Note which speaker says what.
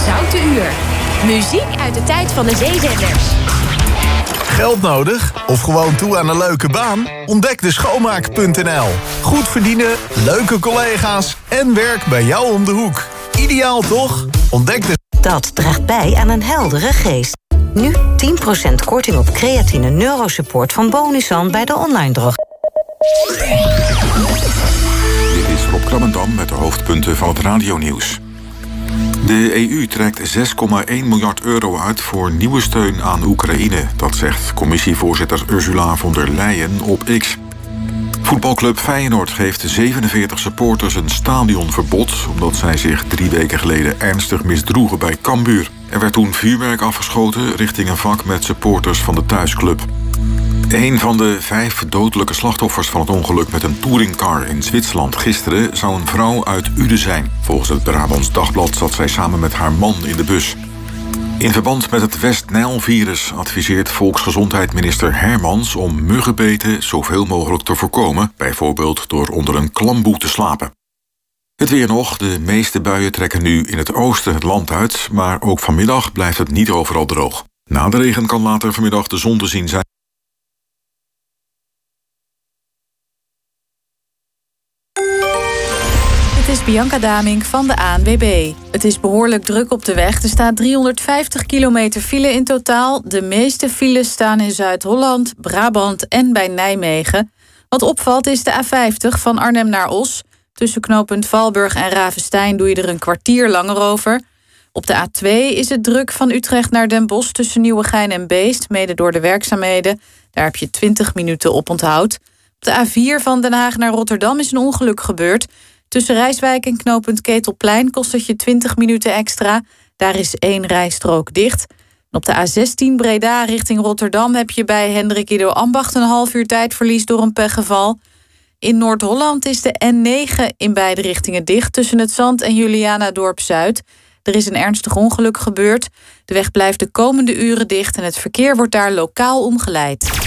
Speaker 1: Zoute Uur. Muziek uit de tijd van de zeezenders.
Speaker 2: Geld nodig? Of gewoon toe aan een leuke baan? Ontdek de schoonmaak.nl. Goed verdienen, leuke collega's en werk bij jou om de hoek. Ideaal toch? Ontdek de...
Speaker 3: Dat draagt bij aan een heldere geest. Nu 10% korting op creatine neurosupport van Bonusan bij de online drog.
Speaker 4: Dit is Rob Krabbendam met de hoofdpunten van het radionieuws. De EU trekt 6,1 miljard euro uit voor nieuwe steun aan Oekraïne. Dat zegt commissievoorzitter Ursula von der Leyen op X. Voetbalclub Feyenoord geeft 47 supporters een stadionverbod, omdat zij zich 3 weken geleden ernstig misdroegen bij Cambuur. Er werd toen vuurwerk afgeschoten richting een vak met supporters van de thuisclub. Een van de 5 dodelijke slachtoffers van het ongeluk met een touringcar in Zwitserland gisteren zou een vrouw uit Uden zijn. Volgens het Brabants Dagblad zat zij samen met haar man in de bus. In verband met het West-Nijl-virus adviseert volksgezondheidsminister Hermans om muggenbeten zoveel mogelijk te voorkomen, bijvoorbeeld door onder een klamboe te slapen. Het weer nog. De meeste buien trekken nu in het oosten het land uit, maar ook vanmiddag blijft het niet overal droog. Na de regen kan later vanmiddag de zon te zien zijn.
Speaker 5: Het is Bianca Damink van de ANWB. Het is behoorlijk druk op de weg. Er staat 350 kilometer file in totaal. De meeste files staan in Zuid-Holland, Brabant en bij Nijmegen. Wat opvalt is de A50 van Arnhem naar Os. Tussen knooppunt Valburg en Ravestein doe je er een kwartier langer over. Op de A2 is het druk van Utrecht naar Den Bosch tussen Nieuwegein en Beest, mede door de werkzaamheden. Daar heb je 20 minuten op onthoud. Op de A4 van Den Haag naar Rotterdam is een ongeluk gebeurd. Tussen Rijswijk en knooppunt Ketelplein kost het je 20 minuten extra. Daar is 1 rijstrook dicht. En op de A16 Breda richting Rotterdam heb je bij Hendrik Ido Ambacht een half uur tijdverlies door een pechgeval. In Noord-Holland is de N9 in beide richtingen dicht tussen het Zand en Julianadorp Zuid. Er is een ernstig ongeluk gebeurd. De weg blijft de komende uren dicht en het verkeer wordt daar lokaal omgeleid.